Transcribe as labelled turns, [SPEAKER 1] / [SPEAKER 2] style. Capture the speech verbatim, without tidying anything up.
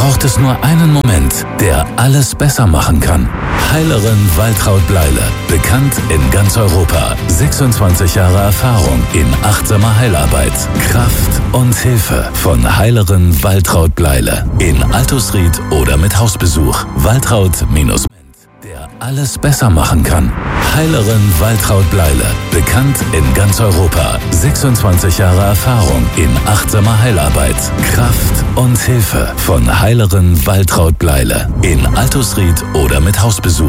[SPEAKER 1] braucht es nur einen Moment, der alles besser machen kann. Heilerin Waltraud Bleile, bekannt in ganz Europa. sechsundzwanzig Jahre Erfahrung in achtsamer Heilarbeit. Kraft und Hilfe von Heilerin Waltraud Bleile. In Altusried oder mit Hausbesuch. Waltraud- der alles besser machen kann. Heilerin Waltraud Bleile, bekannt in ganz Europa. sechsundzwanzig Jahre Erfahrung in achtsamer Heilarbeit. Kraft und Hilfe von Heilerin Waltraud Bleile. In Altusried oder mit Hausbesuch.